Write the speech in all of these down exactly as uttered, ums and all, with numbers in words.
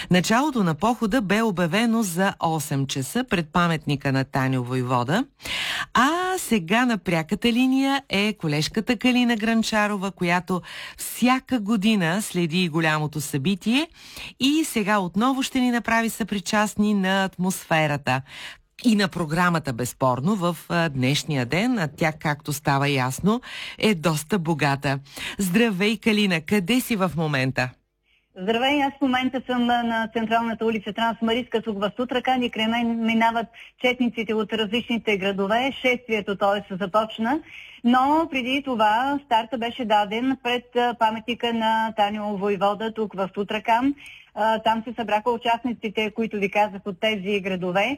Началото на похода бе обявено за осем часа пред паметника на Таню Войвода, а сега на пряката линия е колежката Калина Гранчарова, която всяка година следи голямото събитие и сега отново ще ни направи съпричастни на атмосферата и на програмата, безспорно, в днешния ден, а тя, както става ясно, е доста богата. Здравей, Калина, къде си в момента? Здравей, аз в момента съм на централната улица Трансмариска, тук в Тутракан, и край мен минават четниците от различните градове. Шествието, т.е. започна, но преди това старта беше даден пред паметника на Таню Войвода тук в Тутракан. Там се събраха участниците, които ви казах, от тези градове.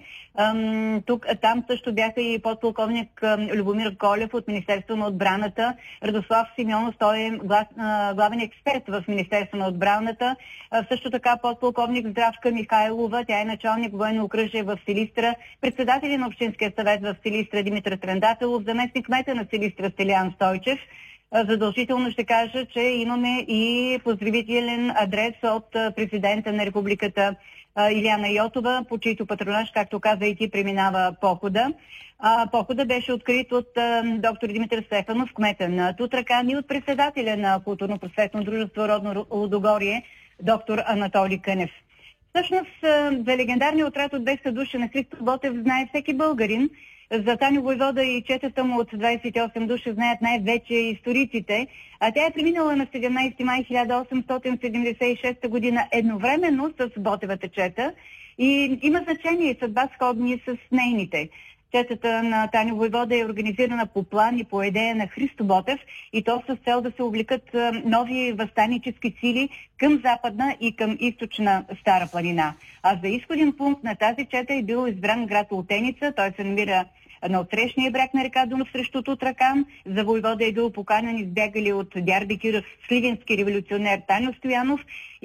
Тук, там също бяха и подполковник Любомир Колев от Министерство на отбраната, Радослав Симеонов, той е главен експерт в Министерство на отбраната, също така подполковник Здравка Михайлова, тя е началник военно окръжие в Силистра, председатели на Общинския съвет в Силистра Димитър Трендателов, заместник кмета на Силистра Стелиян Стойчев. Задължително ще кажа, че имаме и поздравителен адрес от президента на републиката Илияна Йотова, по чийто патронаж, както каза и ти, преминава похода. Похода беше открит от доктор Димитър Стефанов, кмета на Тутракан, и от председателя на културно-просветно дружество Родно Лудогорие, доктор Анатолий Кънев. Всъщност за легендарния отряд от двеста души на Христо Ботев знае всеки българин. За Таню Войвода и четата му от двадесет и осем души знаят най-вече историците. А тя е преминала на седемнадесети май хиляда осемстотин седемдесет и шеста година едновременно с Ботевата чета и има значение и съдба сходни с нейните. Четата на Таню Войвода е организирана по план и по идея на Христо Ботев, и то с цел да се увлекат нови въстанически сили към западна и към източна Стара планина. А за изходен пункт на тази чета е бил избран град Лотеница. Той се намира на отсрещния бряг на река Дунав срещу Тутракан. За войвода е бил поканен избягали от Дярбекир сливенски революционер Таню Стоянов.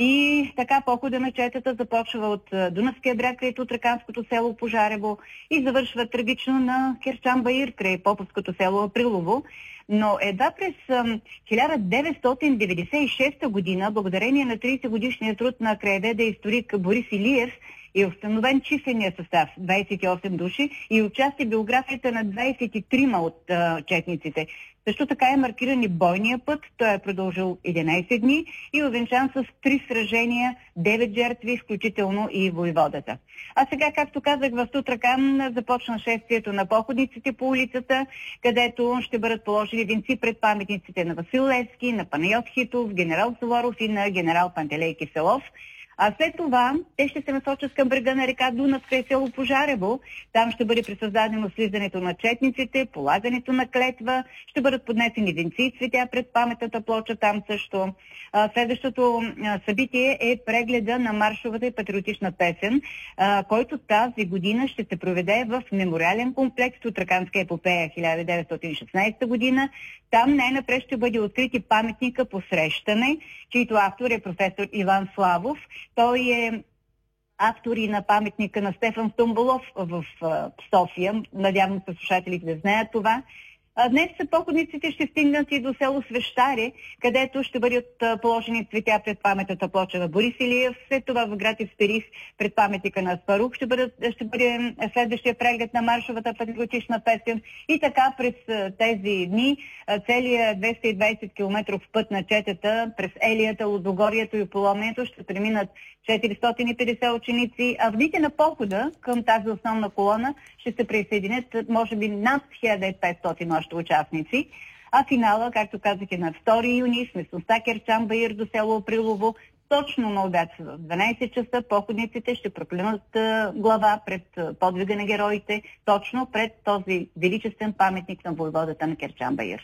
И така похода на четата започва от Дунавския бряг край Тутраканското село Пожарево и завършва трагично на Керчан Баир край Поповското село Априлово. Но едва през хиляда деветстотин деветдесет и шеста година, благодарение на тридесет годишния труд на краеведа историк Борис Илиев, е установен числения състав двадесет и осем души и участие биографията на двадесет и трима от а, четниците. Също така е маркиран и бойния път. Той е продължил единадесет дни и увенчан с три сражения, девет жертви, включително и войводата. А сега, както казах, в Тутракан започна шествието на походниците по улицата, където ще бъдат положени венци пред паметниците на Васил Левски, на Панайот Хитов, генерал Суворов и на генерал Пантелей Киселов. А след това те ще се насочат към брега на река Дунав край село Пожарево. Там ще бъде присъздадено слизането на четниците, полагането на клетва, ще бъдат поднесени венци и цветя пред паметната плоча там също. А, следващото а, събитие е прегледа на маршовата и патриотична песен, а, който тази година ще се проведе в мемориален комплекс Тутраканска епопея хиляда деветстотин и шестнадесета година. Там най-напред ще бъде открит и паметника Посрещане, чийто автор е професор Иван Славов. Той е автор и на паметника на Стефан Стомболов в София. Надявам се слушателите да знаят това. Днес походниците ще стигнат и до село Свещаре, където ще бъдат положени цветя пред паметната плоча на Борис Илиев. След това в град Исперих пред паметника на Аспарух ще, бъдат, ще бъде следващия преглед на маршовата патриотична песен. И така през тези дни целият двеста и двадесет километров път на четата през Елията, Лудогорието и Поломието ще преминат четиристотин и петдесет ученици, а в дните на похода към тази основна колона ще се присъединят може би над хиляда и петстотин още участници. А финала, както казах, е на втори юни с местността Керчан Баир до село Априлово. Точно на обяд в дванадесет часа походниците ще проклинат глава пред подвига на героите, точно пред този величествен паметник на войводата на Керчан Баир.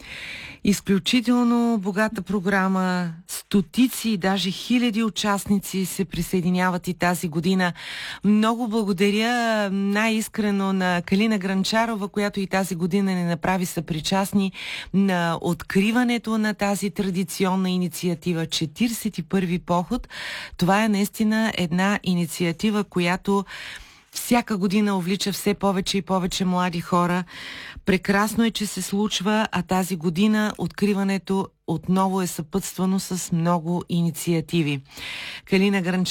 Изключително богата програма, стотици и даже хиляди участници се присъединяват и тази година. Много благодаря най-искрено на Калина Гранчарова, която и тази година ни направи съпричастни на откриването на тази традиционна инициатива четиридесет и първи поход. Това е наистина една инициатива, която всяка година увлича все повече и повече млади хора. Прекрасно е, че се случва, а тази година откриването отново е съпътствано с много инициативи. Калина Гранчарова